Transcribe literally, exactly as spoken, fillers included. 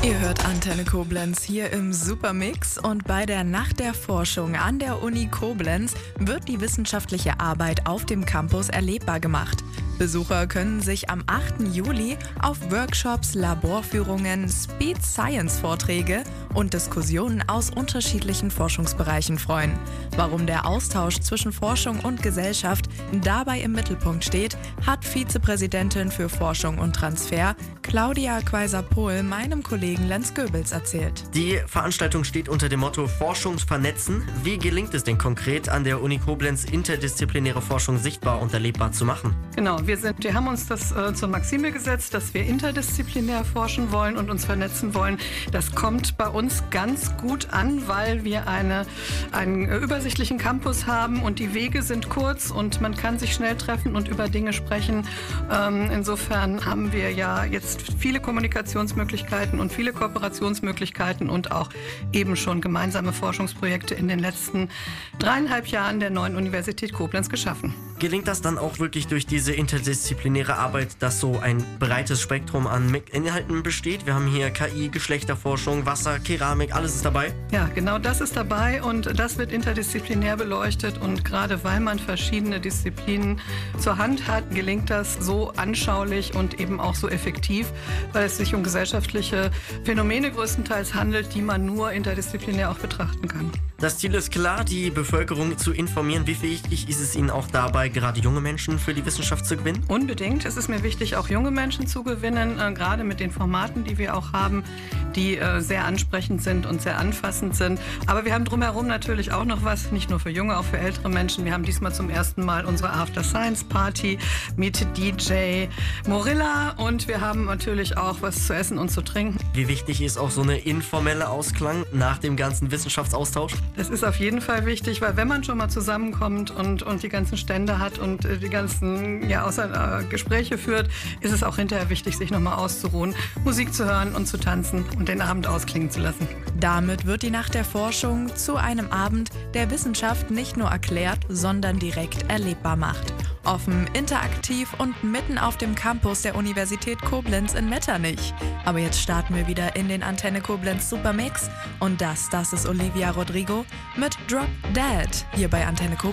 Ihr hört Antenne Koblenz hier im Supermix und bei der Nacht der Forschung an der Uni Koblenz wird die wissenschaftliche Arbeit auf dem Campus erlebbar gemacht. Besucher können sich am achten Juli auf Workshops, Laborführungen, Speed Science Vorträge und Diskussionen aus unterschiedlichen Forschungsbereichen freuen. Warum der Austausch zwischen Forschung und Gesellschaft dabei im Mittelpunkt steht, hat Vizepräsidentin für Forschung und Transfer Claudia Kweiser-Pohl meinem Kollegen Lenz Goebels erzählt. Die Veranstaltung steht unter dem Motto Forschung vernetzen. Wie gelingt es denn konkret, an der Uni Koblenz interdisziplinäre Forschung sichtbar und erlebbar zu machen? Genau, wir, sind, wir haben uns das äh, zur Maxime gesetzt, dass wir interdisziplinär forschen wollen und uns vernetzen wollen. Das kommt bei uns ganz gut an, weil wir eine, einen äh, übersichtlichen Campus haben und die Wege sind kurz und man kann sich schnell treffen und über Dinge sprechen. Ähm, insofern haben wir ja jetzt viele Kommunikationsmöglichkeiten und viele Kooperationsmöglichkeiten und auch eben schon gemeinsame Forschungsprojekte in den letzten dreieinhalb Jahren der neuen Universität Koblenz geschaffen. Gelingt das dann auch wirklich durch diese interdisziplinäre Arbeit, dass so ein breites Spektrum an Inhalten besteht? Wir haben hier K I, Geschlechterforschung, Wasser, Keramik, alles ist dabei? Ja, genau das ist dabei und das wird interdisziplinär beleuchtet und gerade weil man verschiedene Disziplinen zur Hand hat, gelingt das so anschaulich und eben auch so effektiv, weil es sich um gesellschaftliche Phänomene größtenteils handelt, die man nur interdisziplinär auch betrachten kann. Das Ziel ist klar, die Bevölkerung zu informieren. Wie wichtig ist es Ihnen auch dabei, gerade junge Menschen für die Wissenschaft zu gewinnen? Unbedingt. Es ist mir wichtig, auch junge Menschen zu gewinnen, äh, gerade mit den Formaten, die wir auch haben, die äh, sehr ansprechend sind und sehr anfassend sind. Aber wir haben drumherum natürlich auch noch was, nicht nur für junge, auch für ältere Menschen. Wir haben diesmal zum ersten Mal unsere After Science Party mit D J Morilla und wir haben natürlich auch was zu essen und zu trinken. Wie wichtig ist auch so eine informelle Ausklang nach dem ganzen Wissenschaftsaustausch? Das ist auf jeden Fall wichtig, weil wenn man schon mal zusammenkommt und, und die ganzen Stände hat und äh, die ganzen ja, außer, äh, Gespräche führt, ist es auch hinterher wichtig, sich nochmal auszuruhen, Musik zu hören und zu tanzen und den Abend ausklingen zu lassen. Damit wird die Nacht der Forschung zu einem Abend, der Wissenschaft nicht nur erklärt, sondern direkt erlebbar macht. Offen, interaktiv und mitten auf dem Campus der Universität Koblenz in Metternich. Aber jetzt starten wir wieder in den Antenne Koblenz Supermix und das, das ist Olivia Rodrigo mit Drop Dead hier bei Antenne Koblenz.